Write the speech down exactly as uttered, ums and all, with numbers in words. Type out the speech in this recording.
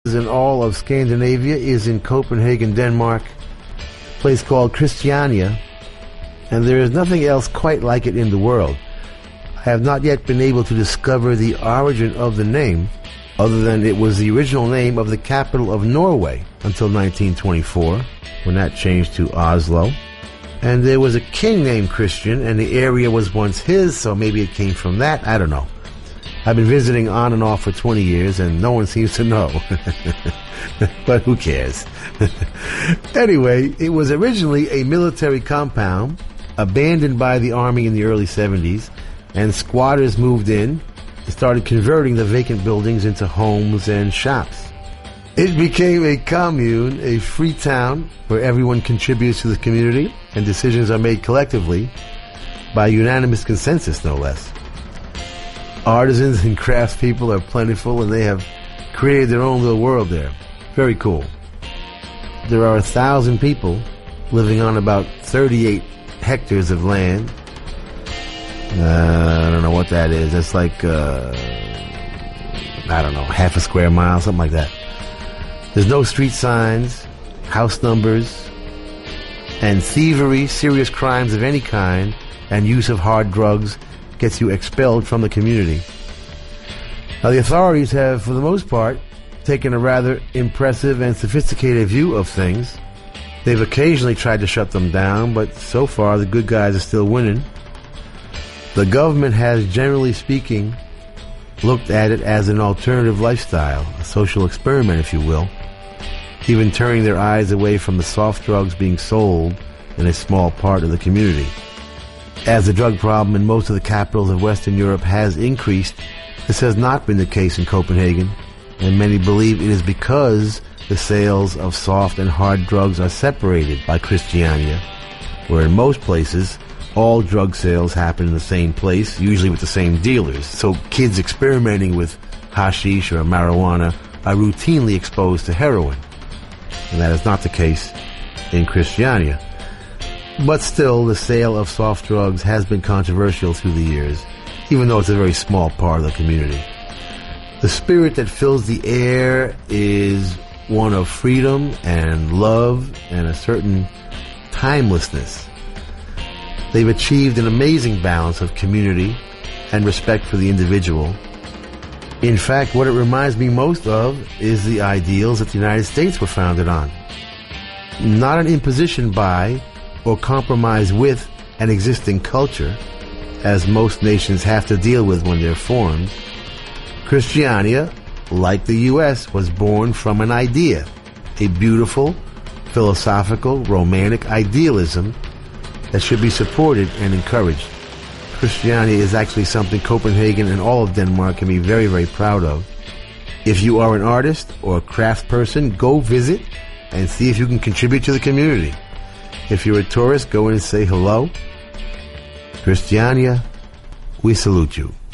in all of Scandinavia is in Copenhagen, Denmark, a place called Christiania, and there is nothing else quite like it in the world. I have not yet been able to discover the origin of the name, other than it was the original name of the capital of Norway until nineteen twenty-four, when that changed to Oslo. And there was a king named Christian, and the area was once his, so maybe it came from that. I don't know. I've been visiting on and off for twenty years, and no one seems to know. But who cares? Anyway, it was originally a military compound, abandoned by the army in the early seventies, and squatters moved in and started converting the vacant buildings into homes and shops. It became a commune, a free town, where everyone contributes to the community, and decisions are made collectively by unanimous consensus, no less. Artisans and craftspeople are plentiful, and they have created their own little world there. Very cool. There are a thousand people living on about thirty-eight hectares of land. Uh, I don't know what that is. That's like, uh, I don't know, half a square mile, something like that. There's no street signs, house numbers, and thievery, serious crimes of any kind, and use of hard drugs gets you expelled from the community. Now, the authorities have, for the most part, taken a rather impressive and sophisticated view of things. They've occasionally tried to shut them down, but so far the good guys are still winning. The government has, generally speaking, looked at it as an alternative lifestyle, a social experiment, if you will, even turning their eyes away from the soft drugs being sold in a small part of the community. As the drug problem in most of the capitals of Western Europe has increased, this has not been the case in Copenhagen, and many believe it is because the sales of soft and hard drugs are separated by Christiania, where in most places, all drug sales happen in the same place, usually with the same dealers. So kids experimenting with hashish or marijuana are routinely exposed to heroin. And that is not the case in Christiania. But still, the sale of soft drugs has been controversial through the years, even though it's a very small part of the community. The spirit that fills the air is one of freedom and love and a certain timelessness. They've achieved an amazing balance of community and respect for the individual. In fact, what it reminds me most of is the ideals that the United States were founded on. Not an imposition by or compromise with an existing culture, as most nations have to deal with when they're formed. Christiania, like the U S, was born from an idea, a beautiful, philosophical, romantic idealism that should be supported and encouraged. Christiania is actually something Copenhagen and all of Denmark can be very, very proud of. If you are an artist or a craftsperson, go visit and see if you can contribute to the community. If you're a tourist, go in and say hello. Christiania, we salute you.